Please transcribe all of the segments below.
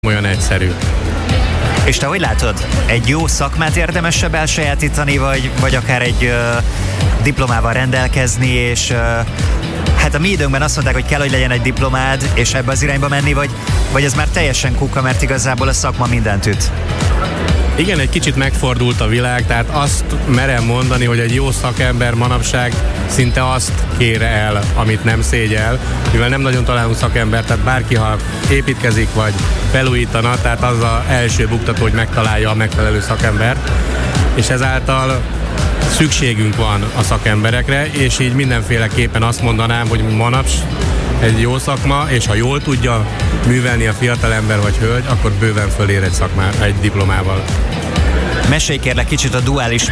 olyan egyszerű. És te hogy látod? Egy jó szakmát érdemesebb elsajátítani, vagy akár egy diplomával rendelkezni, és hát a mi időnkben azt mondták, hogy kell, hogy legyen egy diplomád, és ebbe az irányba menni, vagy ez már teljesen kuka, mert igazából a szakma mindent üt? Igen, egy kicsit megfordult a világ, tehát azt merem mondani, hogy egy jó szakember manapság szinte azt kér el, amit nem szégyel, mivel nem nagyon találunk szakembert, tehát bárki, ha építkezik vagy felújítana, tehát az az első buktató, hogy megtalálja a megfelelő szakembert, és ezáltal szükségünk van a szakemberekre, és így mindenféleképpen azt mondanám, hogy manaps egy jó szakma, és ha jól tudja művelni a fiatalember vagy hölgy, akkor bőven fölér egy diplomával. Mesélj kérlek kicsit a duális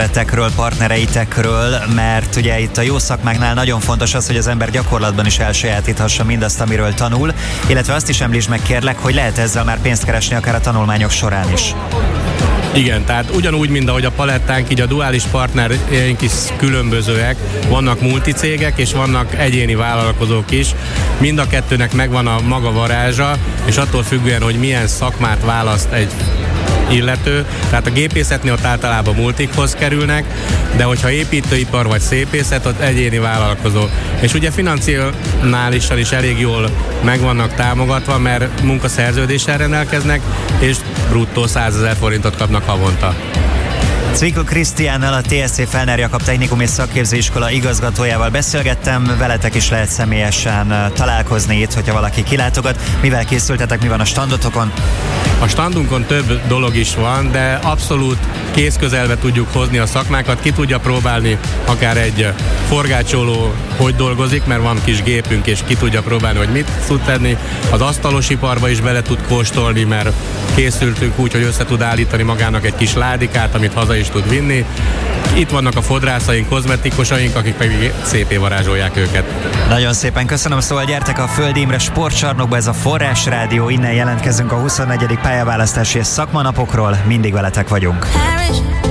partnereitekről, mert ugye itt a jó szakmáknál nagyon fontos az, hogy az ember gyakorlatban is elsajátíthassa mindazt, amiről tanul, illetve azt is említsd meg kérlek, hogy lehet ezzel már pénzt keresni akár a tanulmányok során is. Igen, tehát ugyanúgy, mint ahogy a palettánk, így a duális partnereink is különbözőek. Vannak multicégek, és vannak egyéni vállalkozók is. Mind a kettőnek megvan a maga varázsa, és attól függően, hogy milyen szakmát választ egy illető. Tehát a gépészetnél ott általában multikhoz kerülnek, de hogyha építőipar vagy szépészet, ott egyéni vállalkozó. És ugye financiálisan is elég jól meg vannak támogatva, mert munkaszerződéssel rendelkeznek, és bruttó 100 000 forintot kapnak havonta. Cvikl Krisztiánnal, a TSC Fellner Jakab Technikum és Szakképzőiskola igazgatójával beszélgettem, veletek is lehet személyesen találkozni itt, hogyha valaki kilátogat. Mivel készültetek, mi van a standotokon? A standunkon több dolog is van, de abszolút kézközelbe tudjuk hozni a szakmákat, ki tudja próbálni akár egy forgácsoló, hogy dolgozik, mert van kis gépünk, és ki tudja próbálni, hogy mit tud tenni. Az asztalosiparba is bele tud kóstolni, mert készültünk úgy, hogy össze tud állítani magának egy kis ládikát, amit haza is tud vinni. Itt vannak a fodrászaink, kozmetikusaink, akik pedig szépé varázsolják őket. Nagyon szépen köszönöm, szóval gyertek a Földi Imre Sportcsarnokba, ez a Forrás Rádió, innen jelentkezünk a 24. pályaválasztási és szakmanapokról, mindig veletek vagyunk.